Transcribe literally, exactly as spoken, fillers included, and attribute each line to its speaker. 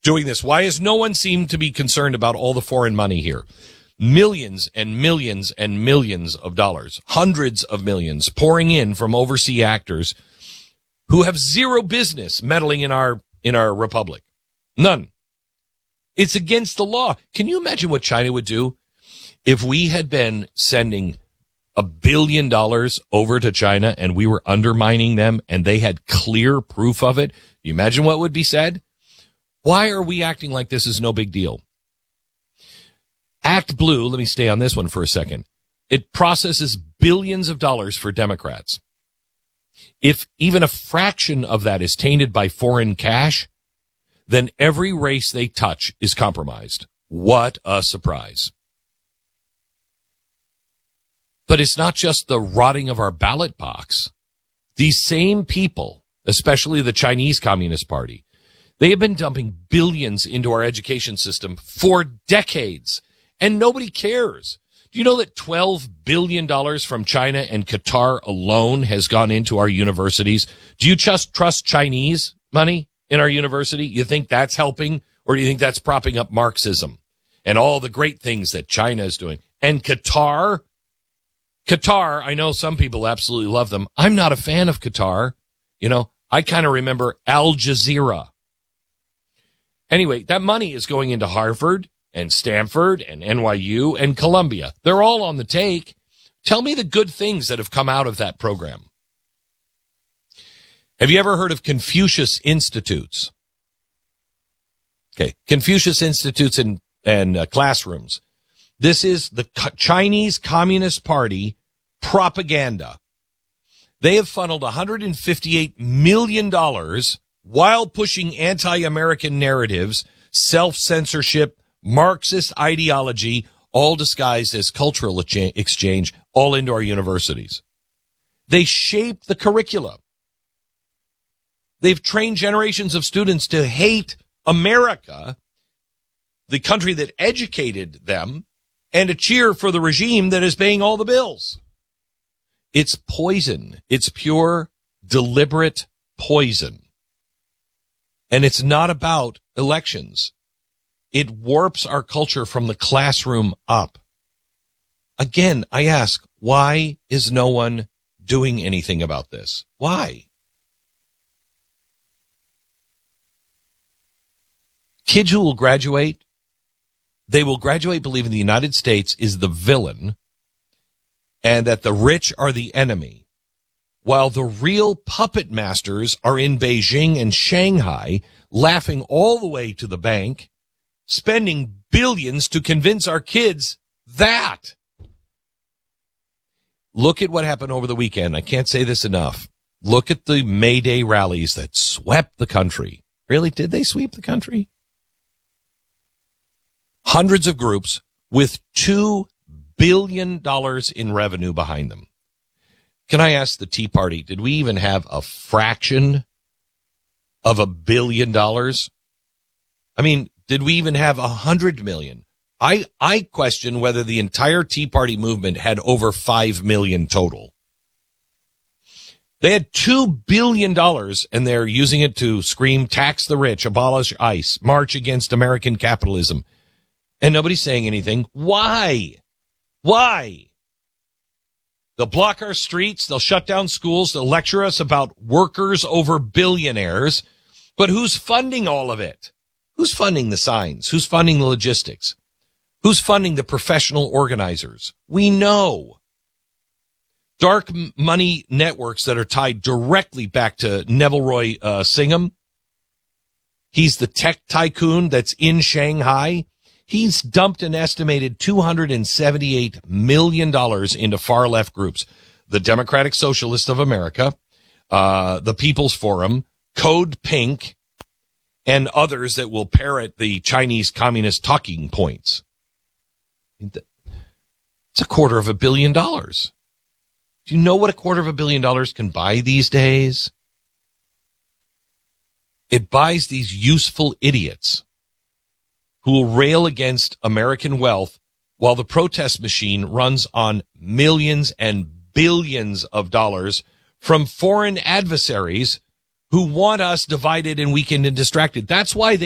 Speaker 1: doing this? Why has no one seemed to be concerned about all the foreign money here? Millions and millions and millions of dollars, hundreds of millions pouring in from overseas actors who have zero business meddling in our in our republic. None. It's against the law. Can you imagine what China would do if we had been sending a billion dollars over to China and we were undermining them and they had clear proof of it? You imagine what would be said? Why are we acting like this is no big deal? Act Blue, let me stay on this one for a second. It processes billions of dollars for Democrats. If even a fraction of that is tainted by foreign cash, then every race they touch is compromised. What a surprise. But it's not just the rotting of our ballot box. These same people, especially the Chinese Communist Party, they have been dumping billions into our education system for decades, and nobody cares. Do you know that twelve billion dollars from China and Qatar alone has gone into our universities? Do you just trust Chinese money in our university? You think that's helping, or do you think that's propping up Marxism and all the great things that China is doing? And Qatar, Qatar, I know some people absolutely love them. I'm not a fan of Qatar. You know, I kind of remember Al Jazeera. Anyway, that money is going into Harvard and Stanford and N Y U and Columbia. They're all on the take. Tell me the good things that have come out of that program. Have you ever heard of Confucius Institutes? Okay, Confucius Institutes and, and uh, classrooms. This is the Chinese Communist Party propaganda. They have funneled one hundred fifty-eight million dollars while pushing anti-American narratives, self-censorship, Marxist ideology, all disguised as cultural exchange, all into our universities. They shape the curricula. They've trained generations of students to hate America, the country that educated them, and to cheer for the regime that is paying all the bills. It's poison. It's pure, deliberate poison. And it's not about elections. It warps our culture from the classroom up. Again, I ask, why is no one doing anything about this? Why? Kids who will graduate, they will graduate believing the United States is the villain and that the rich are the enemy, while the real puppet masters are in Beijing and Shanghai, laughing all the way to the bank, spending billions to convince our kids that. Look at what happened over the weekend. I can't say this enough. Look at the May Day rallies that swept the country. Really, did they sweep the country? Hundreds of groups with two billion dollars in revenue behind them. Can I ask the Tea Party, did we even have a fraction of a billion dollars? I mean, did we even have a hundred million? I, I question whether the entire Tea Party movement had over five million total. They had two billion dollars and they're using it to scream, tax the rich, abolish ICE, march against American capitalism. And nobody's saying anything. Why? Why? They'll block our streets. They'll shut down schools. They'll lecture us about workers over billionaires. But who's funding all of it? Who's funding the signs? Who's funding the logistics? Who's funding the professional organizers? We know. Dark money networks that are tied directly back to Neville Roy uh, Singham. He's the tech tycoon that's in Shanghai. He's dumped an estimated two hundred seventy-eight million dollars into far-left groups. The Democratic Socialists of America, uh, the People's Forum, Code Pink, and others that will parrot the Chinese Communist talking points. It's a quarter of a billion dollars. Do you know what a quarter of a billion dollars can buy these days? It buys these useful idiots who will rail against American wealth while the protest machine runs on millions and billions of dollars from foreign adversaries who want us divided and weakened and distracted. That's why they